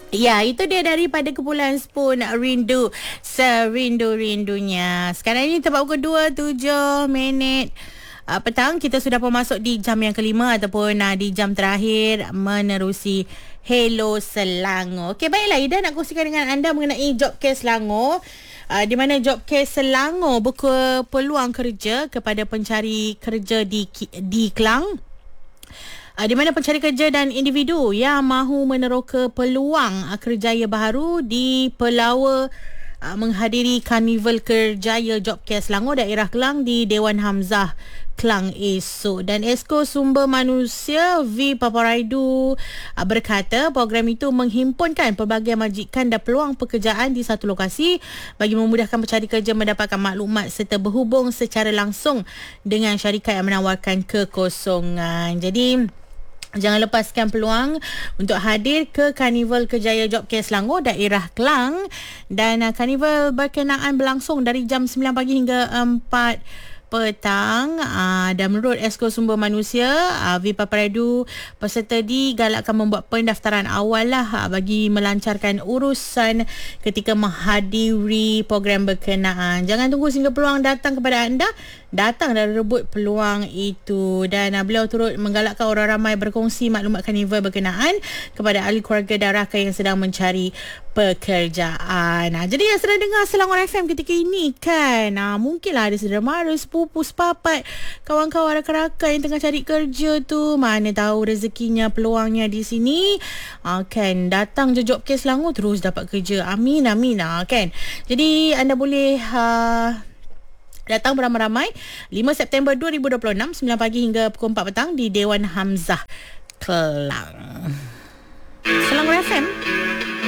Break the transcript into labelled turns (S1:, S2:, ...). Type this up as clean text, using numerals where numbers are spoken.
S1: Ya, itu dia daripada kumpulan Spoon Rindu Serindu-rindunya. Sekarang ini tempat pukul 2:07 petang. Kita sudah pun masuk di jam yang kelima ataupun di jam terakhir menerusi Hello Selangor. Okey, baiklah Ida, nak kongsikan dengan anda mengenai Jobcare Selangor. Di mana Jobcare Selangor buka peluang kerja kepada pencari kerja di Klang. Di mana pencari kerja dan individu yang mahu meneroka peluang kerjaya baharu di Pelawa menghadiri Karnival Kerjaya Jobcare Selangor daerah Kelang di Dewan Hamzah Kelang esok. Dan Esko Sumber Manusia V Paparaidu berkata program itu menghimpunkan pelbagai majikan dan peluang pekerjaan di satu lokasi bagi memudahkan pencari kerja mendapatkan maklumat serta berhubung secara langsung dengan syarikat yang menawarkan kekosongan. Jadi jangan lepaskan peluang untuk hadir ke Karnival Kerjaya Jobcare Selangor daerah Kelang. Dan karnival berkenaan berlangsung dari jam 9 pagi hingga 4 petang. Dan menurut Esko Sumber Manusia V Paparaidu, peserta digalakkan membuat pendaftaran awal lah bagi melancarkan urusan ketika menghadiri program berkenaan. Jangan tunggu sehingga peluang datang kepada anda, datang dan rebut peluang itu. Dan beliau turut menggalakkan orang ramai berkongsi maklumat karnival berkenaan kepada ahli keluarga dan rakan yang sedang mencari pekerjaan. Jadi yang sedang dengar Selangor FM ketika ini kan, mungkinlah ada saudara mara, sepupu, sepapat, kawan-kawan, rakan-rakan yang tengah cari kerja tu. Mana tahu rezekinya, peluangnya di sini. Kan datang je Jobcare Selangor terus dapat kerja. Amin, amin. Kan. Jadi anda boleh datang beramai-ramai 5 September 2026 9 pagi hingga pukul 4 petang di Dewan Hamzah Kelang. Selangor FM.